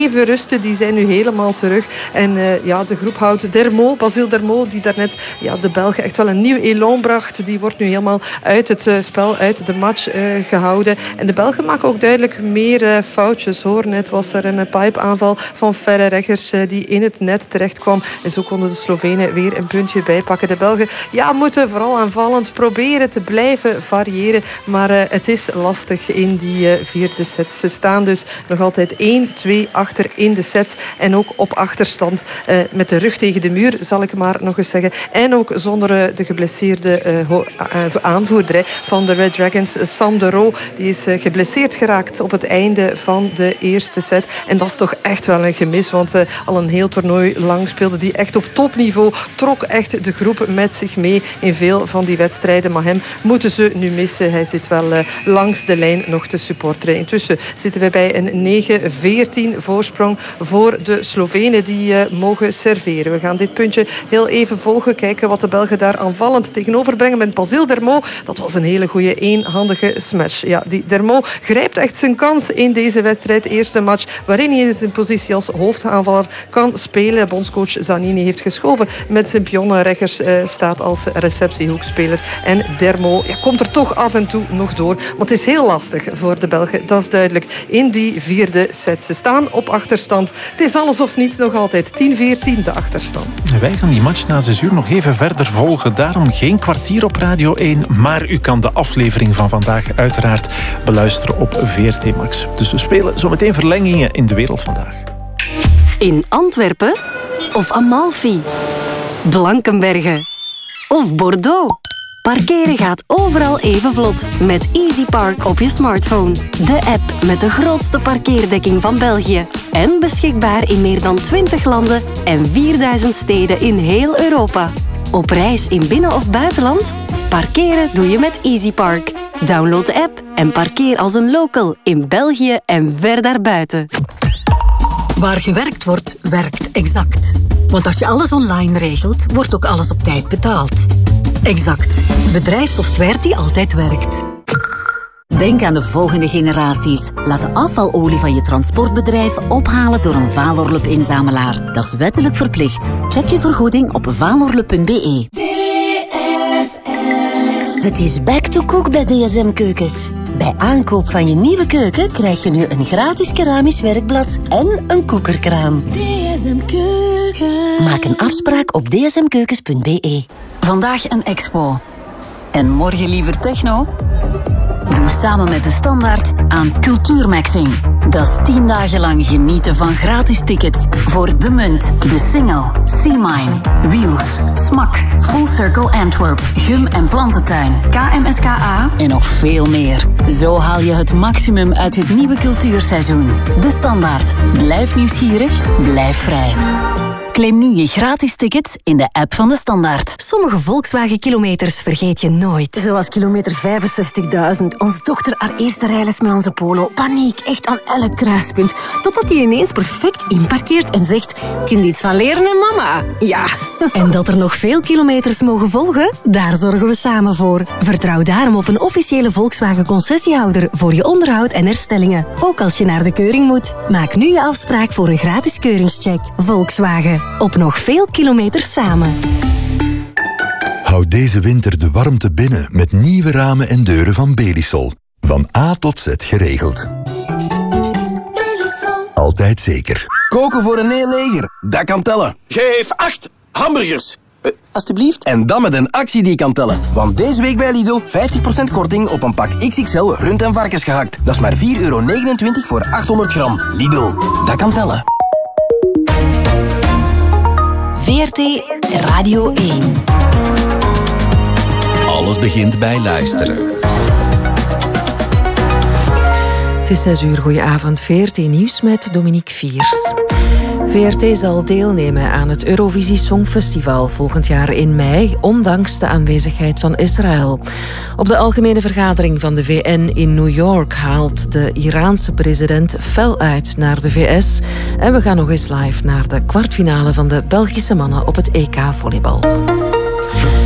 Even rusten, die zijn nu helemaal terug. En de groep houdt Dermot, Basile Dermot, die daarnet de Belgen echt wel een nieuw elan bracht. Die wordt nu helemaal uit het spel, uit de match gehouden. En de Belgen maken ook duidelijk meer foutjes, hoor. Net was er een pipe-aanval van verre reggers die in het net terecht kwam. En zo konden de Slovenen weer een puntje bijpakken. De Belgen moeten vooral aanvallend proberen te blijven variëren. Maar het is lastig in die vierde set. Ze staan dus nog altijd 1-2 achter in de set en ook op achterstand met de rug tegen de muur, zal ik maar nog eens zeggen. En ook zonder de geblesseerde aanvoerder van de Red Dragons, Sam de Roo. Die is geblesseerd geraakt op het einde van de eerste set. En dat is toch echt wel een gemis, want al een heel toernooi lang speelde die echt op topniveau. Trok echt de groep met zich mee in veel van die wedstrijden. Maar hem moeten ze nu missen. Hij zit wel langs de lijn nog te supporteren. Intussen zitten we bij een 9-14 voorsprong voor de Slovenen die mogen serveren. We gaan dit puntje heel even volgen. Kijken wat de Belgen daar aanvallend tegenover brengen met Basile Dermot. Dat was een hele goede eenhandige smash. Ja, die Dermot grijpt echt zijn kans in deze wedstrijd. Eerste match waarin hij in zijn positie als hoofdaanvaller kan spelen. Bondscoach Zanini heeft geschoven met zijn pionnen. Reggers staat als receptiehoekspeler. En Dermot komt er toch af en toe nog door. Maar het is heel lastig voor de Belgen. Dat is duidelijk in die vierde set. Ze staan op achterstand. Het is alles of niets nog altijd. 10-14 de achterstand. Wij gaan die match na 6 uur nog even verder volgen. Daarom geen kwartier op Radio 1. Maar u kan de aflevering van vandaag uiteraard beluisteren op VRT Max. Dus we spelen zometeen verlengingen in de wereld vandaag. In Antwerpen of Amalfi, Blankenberge of Bordeaux. Parkeren gaat overal even vlot met EasyPark op je smartphone. De app met de grootste parkeerdekking van België. En beschikbaar in meer dan 20 landen en 4000 steden in heel Europa. Op reis in binnen- of buitenland? Parkeren doe je met EasyPark. Download de app en parkeer als een local in België en ver daarbuiten. Waar gewerkt wordt, werkt Exact. Want als je alles online regelt, wordt ook alles op tijd betaald. Exact. Bedrijfssoftware die altijd werkt. Denk aan de volgende generaties. Laat de afvalolie van je transportbedrijf ophalen door een Valorlup-inzamelaar. Dat is wettelijk verplicht. Check je vergoeding op valorlup.be. Het is back to cook bij DSM Keukens. Bij aankoop van je nieuwe keuken krijg je nu een gratis keramisch werkblad en een koekerkraan. DSM Keuken. Maak een afspraak op dsmkeukens.be. Vandaag een expo. En morgen liever techno? Doe samen met De Standaard aan Cultuurmaxing. Dat is 10 dagen lang genieten van gratis tickets voor De Munt, De Singel, Sea Mine, Wheels, Smak, Full Circle Antwerp, Gum en Plantentuin, KMSKA en nog veel meer. Zo haal je het maximum uit het nieuwe cultuurseizoen. De Standaard. Blijf nieuwsgierig, blijf vrij. Claim nu je gratis tickets in de app van De Standaard. Sommige Volkswagen-kilometers vergeet je nooit. Zoals kilometer 65.000. Onze dochter haar eerste rijles met onze Polo. Paniek, echt aan elk kruispunt. Totdat hij ineens perfect inparkeert en zegt... Kun je iets van leren, hè, mama? Ja. En dat er nog veel kilometers mogen volgen? Daar zorgen we samen voor. Vertrouw daarom op een officiële Volkswagen-concessiehouder voor je onderhoud en herstellingen. Ook als je naar de keuring moet. Maak nu je afspraak voor een gratis keuringscheck. Volkswagen. Op nog veel kilometers samen. Houd deze winter de warmte binnen met nieuwe ramen en deuren van Belisol. Van A tot Z geregeld. Belisol. Altijd zeker. Koken voor een heel leger, dat kan tellen. Geef 8 hamburgers. Alsjeblieft. En dan met een actie die kan tellen. Want deze week bij Lidl 50% korting op een pak XXL rund- en varkensgehakt. Dat is maar €4,29 voor 800 gram. Lidl, dat kan tellen. VRT Radio 1. Alles begint bij luisteren. Het is 6 uur, goedenavond. VRT Nieuws met Dominique Viers. VRT zal deelnemen aan het Eurovisie Songfestival volgend jaar in mei, ondanks de aanwezigheid van Israël. Op de algemene vergadering van de VN in New York haalt de Iraanse president fel uit naar de VS. En we gaan nog eens live naar de kwartfinale van de Belgische mannen op het EK volleybal.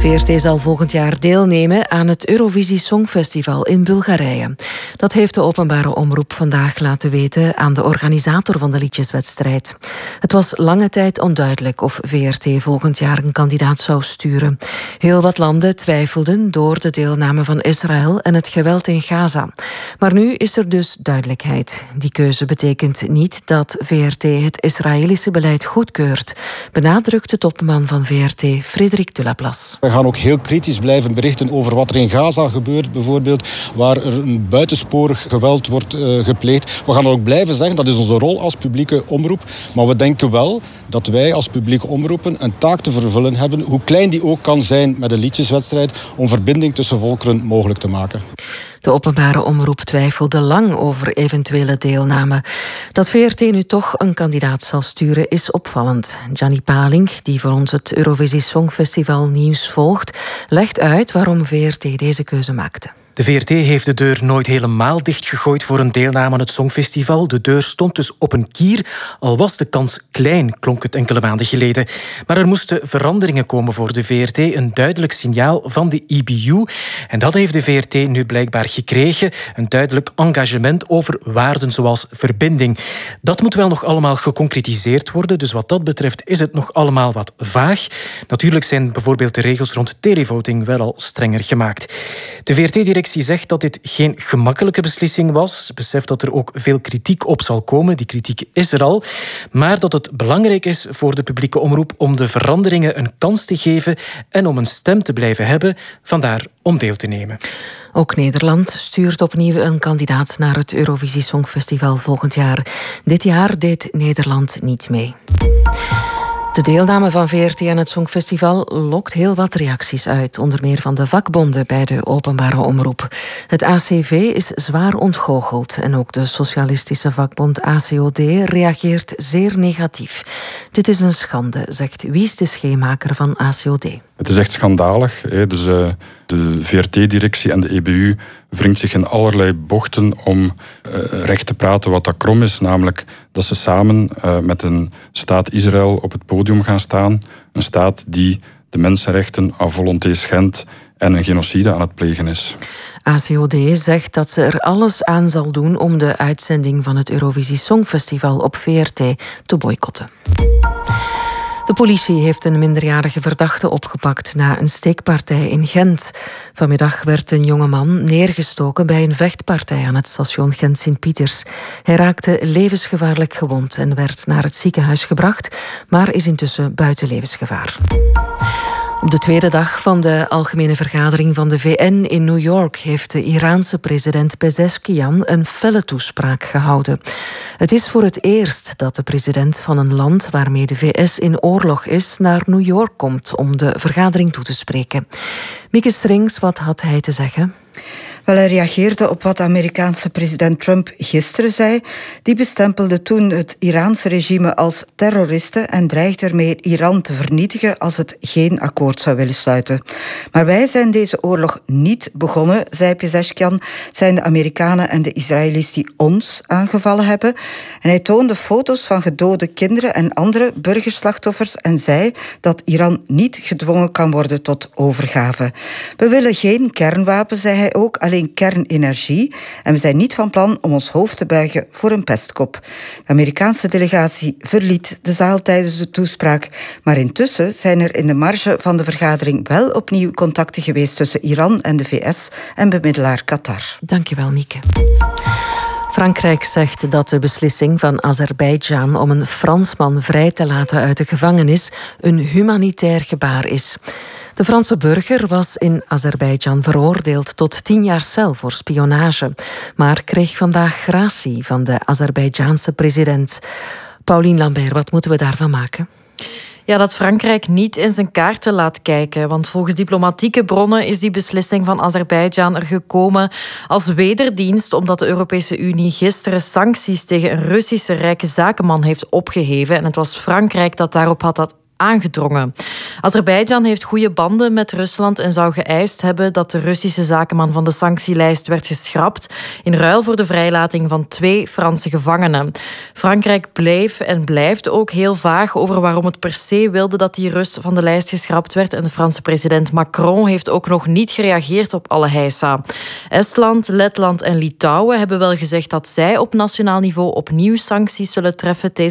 VRT zal volgend jaar deelnemen aan het Eurovisie Songfestival in Bulgarije. Dat heeft de openbare omroep vandaag laten weten aan de organisator van de liedjeswedstrijd. Het was lange tijd onduidelijk of VRT volgend jaar een kandidaat zou sturen. Heel wat landen twijfelden door de deelname van Israël en het geweld in Gaza. Maar nu is er dus duidelijkheid. Die keuze betekent niet dat VRT het Israëlische beleid goedkeurt, benadrukt de topman van VRT, Frederik de Laplace. We gaan ook heel kritisch blijven berichten over wat er in Gaza gebeurt, bijvoorbeeld, waar er een buitensporig geweld wordt gepleegd. We gaan ook blijven zeggen, dat is onze rol als publieke omroep. Maar we denken wel dat wij als publieke omroepen een taak te vervullen hebben, hoe klein die ook kan zijn met een liedjeswedstrijd, om verbinding tussen volkeren mogelijk te maken. De openbare omroep twijfelde lang over eventuele deelname. Dat VRT nu toch een kandidaat zal sturen is opvallend. Gianni Paling, die voor ons het Eurovisie Songfestival nieuws volgt, legt uit waarom VRT deze keuze maakte. De VRT heeft de deur nooit helemaal dichtgegooid voor een deelname aan het Songfestival. De deur stond dus op een kier, al was de kans klein, klonk het enkele maanden geleden. Maar er moesten veranderingen komen voor de VRT, een duidelijk signaal van de EBU. En dat heeft de VRT nu blijkbaar gekregen, een duidelijk engagement over waarden zoals verbinding. Dat moet wel nog allemaal geconcretiseerd worden, dus wat dat betreft is het nog allemaal wat vaag. Natuurlijk zijn bijvoorbeeld de regels rond televoting wel al strenger gemaakt. De VRT-directie zegt dat dit geen gemakkelijke beslissing was. Ze beseft dat er ook veel kritiek op zal komen. Die kritiek is er al. Maar dat het belangrijk is voor de publieke omroep om de veranderingen een kans te geven en om een stem te blijven hebben. Vandaar om deel te nemen. Ook Nederland stuurt opnieuw een kandidaat naar het Eurovisie Songfestival volgend jaar. Dit jaar deed Nederland niet mee. De deelname van VRT aan het Songfestival lokt heel wat reacties uit, onder meer van de vakbonden bij de openbare omroep. Het ACV is zwaar ontgoocheld en ook de socialistische vakbond ACOD reageert zeer negatief. Dit is een schande, zegt Wies de Scheemaker van ACOD. Het is echt schandalig. Dus de VRT-directie en de EBU wringt zich in allerlei bochten om recht te praten wat dat krom is. Namelijk dat ze samen met een staat Israël op het podium gaan staan. Een staat die de mensenrechten à volonté schendt en een genocide aan het plegen is. ACOD zegt dat ze er alles aan zal doen om de uitzending van het Eurovisie Songfestival op VRT te boycotten. De politie heeft een minderjarige verdachte opgepakt na een steekpartij in Gent. Vanmiddag werd een jongeman neergestoken bij een vechtpartij aan het station Gent-Sint-Pieters. Hij raakte levensgevaarlijk gewond en werd naar het ziekenhuis gebracht, maar is intussen buiten levensgevaar. Op de tweede dag van de algemene vergadering van de VN in New York heeft de Iraanse president Pezeshkian een felle toespraak gehouden. Het is voor het eerst dat de president van een land waarmee de VS in oorlog is naar New York komt om de vergadering toe te spreken. Mieke Strings, wat had hij te zeggen? Wel, hij reageerde op wat de Amerikaanse president Trump gisteren zei. Die bestempelde toen het Iraanse regime als terroristen en dreigde ermee Iran te vernietigen als het geen akkoord zou willen sluiten. Maar wij zijn deze oorlog niet begonnen, zei Pezeshkian. Het zijn de Amerikanen en de Israëli's die ons aangevallen hebben. En hij toonde foto's van gedode kinderen en andere burgerslachtoffers en zei dat Iran niet gedwongen kan worden tot overgave. We willen geen kernwapens, zei hij ook, alleen kernenergie. En we zijn niet van plan om ons hoofd te buigen voor een pestkop. De Amerikaanse delegatie verliet de zaal tijdens de toespraak. Maar intussen zijn er in de marge van de vergadering wel opnieuw contacten geweest tussen Iran en de VS en bemiddelaar Qatar. Dankjewel, Mieke. Frankrijk zegt dat de beslissing van Azerbeidzjan om een Fransman vrij te laten uit de gevangenis een humanitair gebaar is. De Franse burger was in Azerbeidzjan veroordeeld tot 10 jaar cel voor spionage, maar kreeg vandaag gratie van de Azerbeidzjaanse president. Pauline Lambert, wat moeten we daarvan maken? Ja, dat Frankrijk niet in zijn kaarten laat kijken. Want volgens diplomatieke bronnen is die beslissing van Azerbeidzjan er gekomen als wederdienst omdat de Europese Unie gisteren sancties tegen een Russische rijke zakenman heeft opgeheven. En het was Frankrijk dat daarop had aangedrongen. Azerbeidzjan heeft goede banden met Rusland en zou geëist hebben dat de Russische zakenman van de sanctielijst werd geschrapt in ruil voor de vrijlating van 2 Franse gevangenen. Frankrijk bleef en blijft ook heel vaag over waarom het per se wilde dat die Rus van de lijst geschrapt werd en de Franse president Macron heeft ook nog niet gereageerd op alle heisa. Estland, Letland en Litouwen hebben wel gezegd dat zij op nationaal niveau opnieuw sancties zullen treffen